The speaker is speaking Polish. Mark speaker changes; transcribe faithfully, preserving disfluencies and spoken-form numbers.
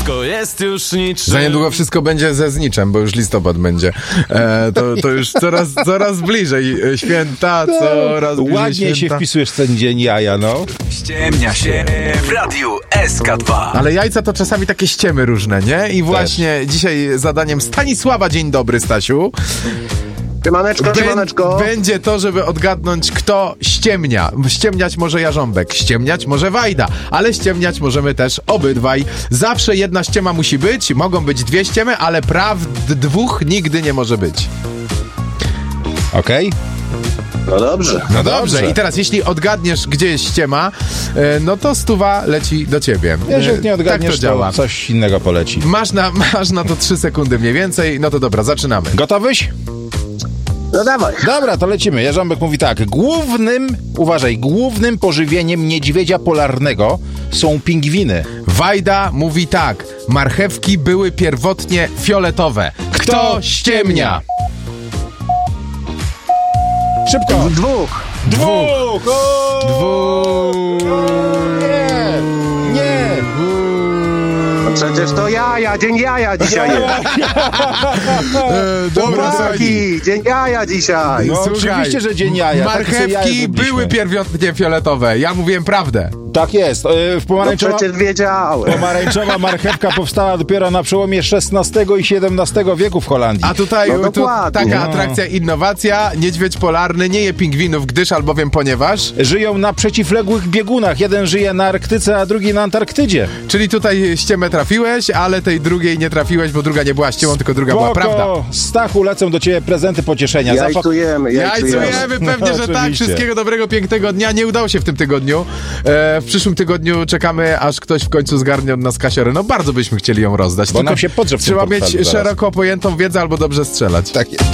Speaker 1: Wszystko jest już niczym.
Speaker 2: Za niedługo wszystko będzie ze zniczem, bo już listopad będzie. E, to, to już coraz, coraz bliżej święta, coraz bliżej
Speaker 3: Ładnie
Speaker 2: święta.
Speaker 3: się wpisujesz w ten dzień jaja, no.
Speaker 1: Ściemnia się w Radiu S K dwa.
Speaker 2: Ale jajca to czasami takie ściemy różne, nie? I właśnie dzisiaj zadaniem Stanisława, dzień dobry, Stasiu.
Speaker 4: Siemaneczko,
Speaker 2: Bę-
Speaker 4: siemaneczko.
Speaker 2: Będzie to, żeby odgadnąć, kto ściemnia. Ściemniać może Jarząbek, ściemniać może Wajda, ale ściemniać możemy też obydwaj. Zawsze jedna ściema musi być, mogą być dwie ściemy, ale prawd dwóch nigdy nie może być.
Speaker 3: Okej?
Speaker 4: No dobrze.
Speaker 2: No
Speaker 3: dobrze.
Speaker 2: dobrze. I teraz, jeśli odgadniesz, gdzie jest ściema, e, no to stuwa leci do ciebie.
Speaker 3: Jeżeli nie
Speaker 2: E,
Speaker 3: odgadniesz,
Speaker 2: tak to działa.
Speaker 3: to coś innego poleci.
Speaker 2: Masz na, masz na to trzy sekundy mniej więcej. No to dobra, zaczynamy.
Speaker 3: Gotowyś?
Speaker 4: No dawaj.
Speaker 3: Dobra, to lecimy. Jarząbek mówi tak. Głównym, uważaj, głównym pożywieniem niedźwiedzia polarnego są pingwiny.
Speaker 2: Wajda mówi tak. Marchewki były pierwotnie fioletowe. Kto ściemnia?
Speaker 3: Szybko!
Speaker 4: Dwóch.
Speaker 3: Dwóch! O! Nie! Nie!
Speaker 4: No przecież to jaja, dzień jaja dzisiaj jest.
Speaker 2: E, dobra,
Speaker 4: Chłopaki, dzień jaja dzisiaj.
Speaker 3: No
Speaker 2: Słuchaj,
Speaker 3: oczywiście, że dzień jaja. Takie sobie jaja
Speaker 2: marchewki
Speaker 3: zrobiliśmy.
Speaker 2: były pierwotnie fioletowe. Ja mówiłem prawdę.
Speaker 3: Tak jest. E, W
Speaker 4: No
Speaker 3: pomarańczowa...
Speaker 4: przecież wiedziałem.
Speaker 3: Pomarańczowa marchewka powstała dopiero na przełomie szesnastego i siedemnastego wieku w Holandii.
Speaker 2: A tutaj
Speaker 4: No
Speaker 2: tu,
Speaker 4: dokładnie.
Speaker 2: taka
Speaker 4: No.
Speaker 2: atrakcja, innowacja. Niedźwiedź polarny nie je pingwinów, gdyż albowiem ponieważ...
Speaker 3: Żyją na przeciwległych biegunach. Jeden żyje na Arktyce, a drugi na Antarktydzie.
Speaker 2: Czyli tutaj ściemę trafiłeś, ale tej drugiej nie trafiłeś, bo druga nie była ściemą, tylko druga była prawda.
Speaker 3: Stachu, lecą do ciebie prezenty pocieszenia. Zapak-
Speaker 4: Jajcujemy, jajcujemy.
Speaker 2: Jajcujemy, pewnie, że tak.
Speaker 3: Oczywiście.
Speaker 2: Wszystkiego dobrego, pięknego dnia. Nie udało się w tym tygodniu. E, w przyszłym tygodniu czekamy, aż ktoś w końcu zgarnie od nas kasiorę. No bardzo byśmy chcieli ją rozdać.
Speaker 3: Bo
Speaker 2: tylko
Speaker 3: nam się podrze w tym
Speaker 2: trzeba
Speaker 3: portfelu
Speaker 2: mieć
Speaker 3: zaraz.
Speaker 2: szeroko pojętą wiedzę albo dobrze strzelać.
Speaker 3: Tak jest.